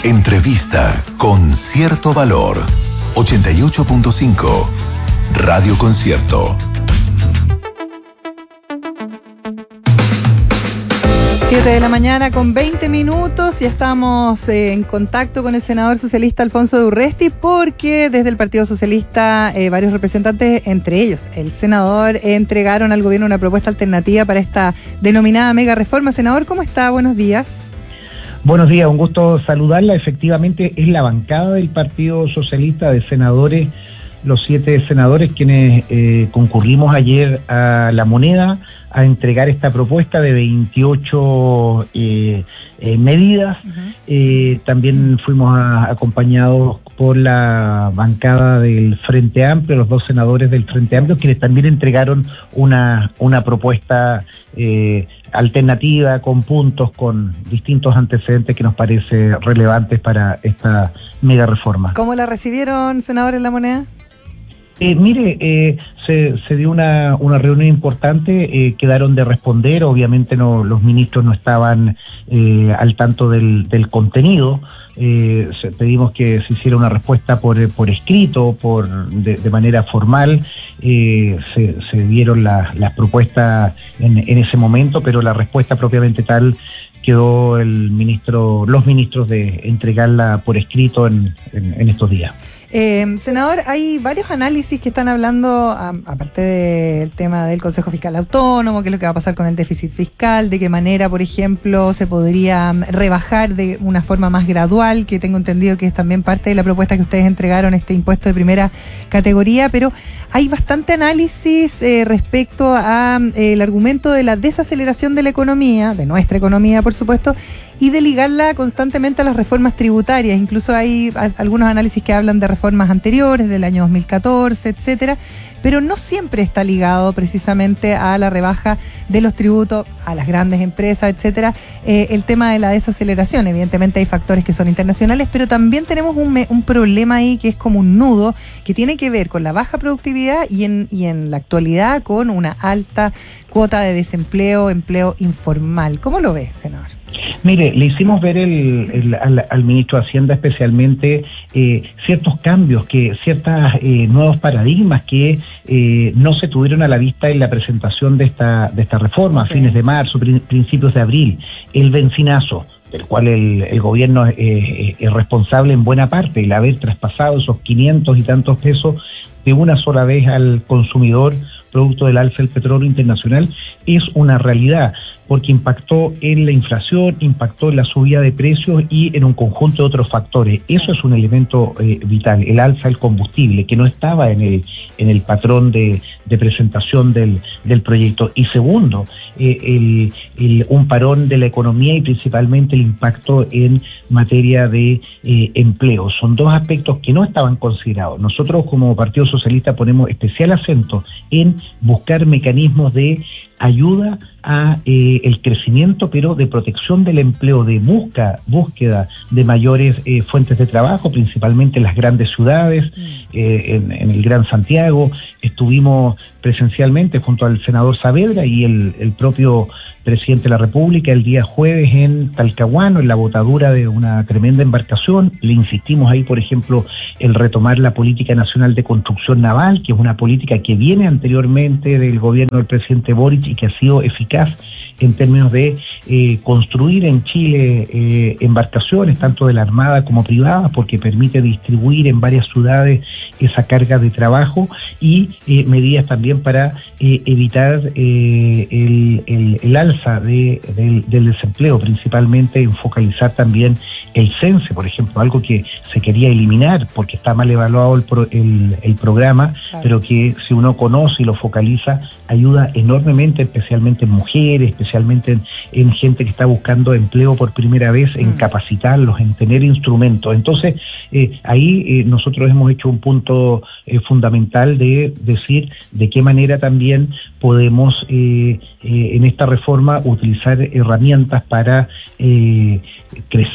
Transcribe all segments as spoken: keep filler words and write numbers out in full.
Entrevista con cierto valor. ochenta y ocho punto cinco Radio Concierto. siete de la mañana con veinte minutos y estamos eh, en contacto con el senador socialista Alfonso de Urresti, porque desde el Partido Socialista eh, varios representantes, entre ellos el senador, entregaron al gobierno una propuesta alternativa para esta denominada mega reforma. Senador, ¿cómo está? Buenos días. Buenos días, un gusto saludarla. Efectivamente es la bancada del Partido Socialista de senadores, los siete senadores quienes eh, concurrimos ayer a La Moneda a entregar esta propuesta de veintiocho eh, eh, medidas. Uh-huh. Eh, también fuimos a, acompañados por la bancada del Frente Amplio, los dos senadores del Frente Amplio, quienes también entregaron una, una propuesta eh, alternativa, con puntos, con distintos antecedentes que nos parece relevantes para esta mega reforma. ¿Cómo la recibieron, senador, en La Moneda? Eh, mire, eh, se, se dio una, una reunión importante, eh, quedaron de responder, obviamente no, los ministros no estaban eh, al tanto del, del contenido. Eh, pedimos que se hiciera una respuesta por, por escrito, por de, de manera formal. Eh, se, se dieron la, las propuestas en, en ese momento, pero la respuesta propiamente tal quedó el ministro, los ministros de entregarla por escrito en, en, en estos días. Eh, senador, hay varios análisis que están hablando, a, aparte del tema del Consejo Fiscal Autónomo, qué es lo que va a pasar con el déficit fiscal, de qué manera, por ejemplo, se podría rebajar de una forma más gradual, que tengo entendido que es también parte de la propuesta que ustedes entregaron, este impuesto de primera categoría, pero hay bastante análisis eh, respecto a eh, el argumento de la desaceleración de la economía, de nuestra economía, por supuesto, y de ligarla constantemente a las reformas tributarias. Incluso hay algunos análisis que hablan de reformas anteriores, del año dos mil catorce, etcétera, pero no siempre está ligado precisamente a la rebaja de los tributos a las grandes empresas, etcétera, eh, el tema de la desaceleración. Evidentemente hay factores que son internacionales, pero también tenemos un, un problema ahí que es como un nudo, que tiene que ver con la baja productividad y en, y en la actualidad con una alta cuota de desempleo, empleo informal. ¿Cómo lo ves, senador? Mire, le hicimos ver el, el, al, al ministro de Hacienda especialmente eh, ciertos cambios, que ciertos eh, nuevos paradigmas que eh, no se tuvieron a la vista en la presentación de esta de esta reforma, okay. A fines de marzo, prin, principios de abril, el bencinazo, del cual el, el gobierno eh, es responsable en buena parte, el haber traspasado esos quinientos y tantos pesos de una sola vez al consumidor, producto del alza del petróleo internacional, es una realidad, porque impactó en la inflación, impactó en la subida de precios y en un conjunto de otros factores. Eso es un elemento eh, vital, el alza del combustible, que no estaba en el en el patrón de, de presentación del, del proyecto. Y segundo, eh, el, el, un parón de la economía y principalmente el impacto en materia de eh, empleo. Son dos aspectos que no estaban considerados. Nosotros como Partido Socialista ponemos especial acento en buscar mecanismos de ayuda a eh, el crecimiento, pero de protección del empleo, de busca, búsqueda de mayores eh, fuentes de trabajo, principalmente en las grandes ciudades, eh, en, en el Gran Santiago. Estuvimos presencialmente junto al senador Saavedra y el, el propio presidente de la República el día jueves en Talcahuano, en la botadura de una tremenda embarcación. Le insistimos ahí, por ejemplo, el retomar la política nacional de construcción naval, que es una política que viene anteriormente del gobierno del presidente Boric y que ha sido eficaz en términos de eh, construir en Chile eh, embarcaciones, tanto de la Armada como privadas, porque permite distribuir en varias ciudades esa carga de trabajo, y eh, medidas también para eh, evitar eh, el, el, el alza de, del, del desempleo, principalmente en focalizar también el CENSE, por ejemplo, algo que se quería eliminar porque está mal evaluado el, pro, el, el programa, claro. Pero que si uno conoce y lo focaliza, ayuda enormemente, especialmente en mujeres, especialmente en, en gente que está buscando empleo por primera vez, en mm. capacitarlos, en tener instrumentos. Entonces, eh, ahí eh, nosotros hemos hecho un punto eh, fundamental de decir de qué manera también podemos eh, eh, en esta reforma utilizar herramientas para eh, crecer,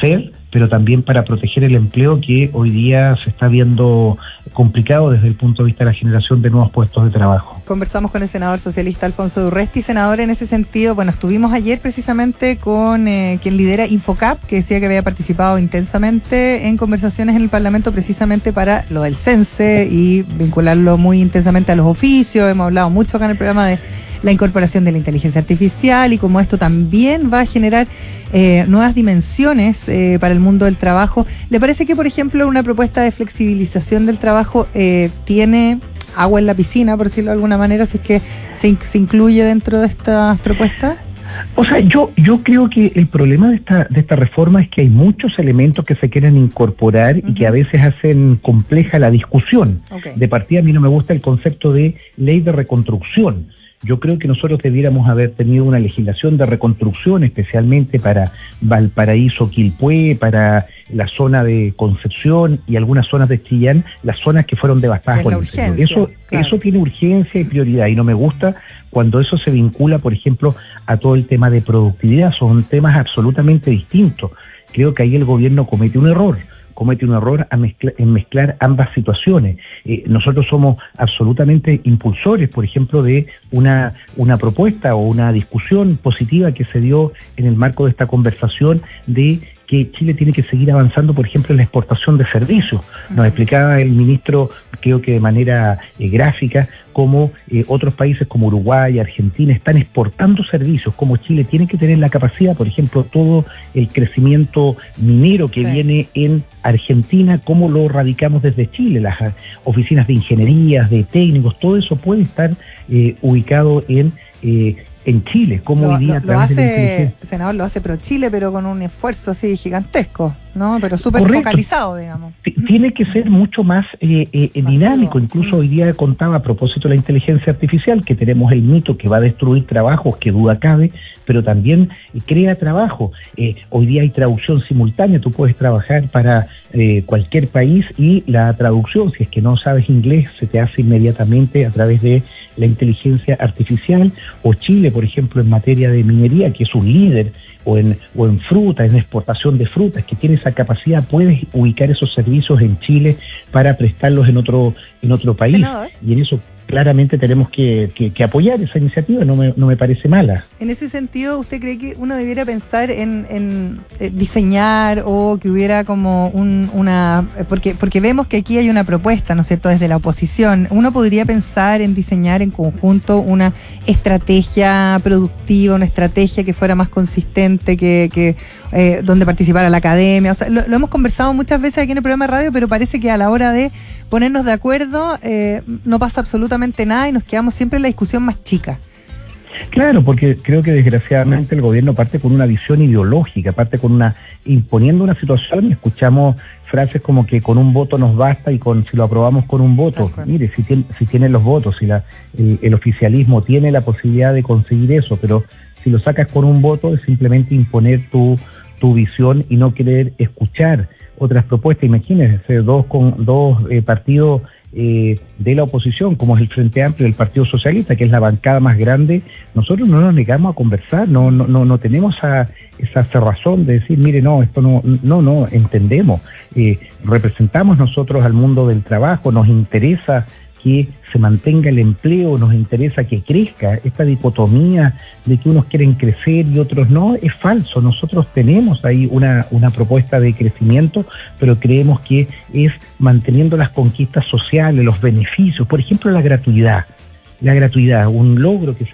pero también para proteger el empleo que hoy día se está viendo complicado desde el punto de vista de la generación de nuevos puestos de trabajo. Conversamos con el senador socialista Alfonso Durresti. Senador, en ese sentido, bueno, estuvimos ayer precisamente con eh, quien lidera Infocap, que decía que había participado intensamente en conversaciones en el Parlamento precisamente para lo del CENSE y vincularlo muy intensamente a los oficios. Hemos hablado mucho acá en el programa de la incorporación de la inteligencia artificial y cómo esto también va a generar eh, nuevas dimensiones eh, para el mundo del trabajo. ¿Le parece que, por ejemplo, una propuesta de flexibilización del trabajo eh, tiene agua en la piscina, por decirlo de alguna manera, si es que se, se incluye dentro de estas propuestas? O sea, yo yo creo que el problema de esta de esta reforma es que hay muchos elementos que se quieren incorporar uh-huh. y que a veces hacen compleja la discusión. Okay. De partida, a mí no me gusta el concepto de ley de reconstrucción. Yo creo que nosotros debiéramos haber tenido una legislación de reconstrucción, especialmente para Valparaíso, Quilpué, para la zona de Concepción y algunas zonas de Chillán, las zonas que fueron devastadas por el incendio. Eso, claro. eso tiene urgencia y prioridad, y no me gusta cuando eso se vincula, por ejemplo, a todo el tema de productividad. Son temas absolutamente distintos. Creo que ahí el gobierno comete un error. comete un error a mezcla, en mezclar ambas situaciones. Eh, nosotros somos absolutamente impulsores, por ejemplo, de una, una propuesta o una discusión positiva que se dio en el marco de esta conversación de que Chile tiene que seguir avanzando, por ejemplo, en la exportación de servicios. Nos explicaba el ministro, creo que de manera eh, gráfica, cómo eh, otros países como Uruguay, Argentina, están exportando servicios, como Chile tiene que tener la capacidad, por ejemplo, todo el crecimiento minero que sí. viene en Argentina, cómo lo radicamos desde Chile, las oficinas de ingenierías, de técnicos, todo eso puede estar eh, ubicado en... Eh, en Chile, como lo, hoy día lo, lo hace, senador, lo hace pro Chile, pero con un esfuerzo así gigantesco, ¿no? Pero súper focalizado, digamos. Tiene que ser mucho más eh, eh, dinámico. Incluso mm. hoy día contaba a propósito de la inteligencia artificial que tenemos el mito que va a destruir trabajos, que duda cabe, pero también eh, crea trabajo. Eh, hoy día hay traducción simultánea, tú puedes trabajar para eh, cualquier país y la traducción, si es que no sabes inglés, se te hace inmediatamente a través de la inteligencia artificial. O Chile, por ejemplo, en materia de minería, que es un líder, o en, o en fruta, en exportación de frutas, que tiene esa capacidad, puedes ubicar esos servicios en Chile para prestarlos en otro, en otro país. Senador. Y en eso claramente tenemos que, que, que apoyar esa iniciativa, no me, no me parece mala. En ese sentido, ¿usted cree que uno debiera pensar en, en eh, diseñar o que hubiera como un, una... Porque, porque vemos que aquí hay una propuesta, ¿no es cierto?, desde la oposición. Uno podría pensar en diseñar en conjunto una estrategia productiva, una estrategia que fuera más consistente, que, que eh, donde participara la academia. O sea, lo, lo hemos conversado muchas veces aquí en el programa de radio, pero parece que a la hora de ponernos de acuerdo eh, no pasa absolutamente nada y nos quedamos siempre en la discusión más chica. Claro, porque creo que desgraciadamente el gobierno parte con una visión ideológica, parte con una imponiendo una situación, y escuchamos frases como que con un voto nos basta y con si lo aprobamos con un voto. Mire, si tiene, si tienen los votos, si la, el, el oficialismo tiene la posibilidad de conseguir eso, pero si lo sacas con un voto es simplemente imponer tu, tu visión y no querer escuchar otras propuestas. Imagínense, dos, con, dos eh, partidos eh, de la oposición, como es el Frente Amplio y el Partido Socialista, que es la bancada más grande. Nosotros no nos negamos a conversar, no no no, no tenemos a, esa cerrazón de decir, mire, no, esto no, no, no, entendemos. Eh, representamos nosotros al mundo del trabajo, nos interesa que se mantenga el empleo, nos interesa que crezca. Esta dicotomía de que unos quieren crecer y otros no, es falso. Nosotros tenemos ahí una, una propuesta de crecimiento, pero creemos que es manteniendo las conquistas sociales, los beneficios, por ejemplo, la gratuidad. La gratuidad, un logro que se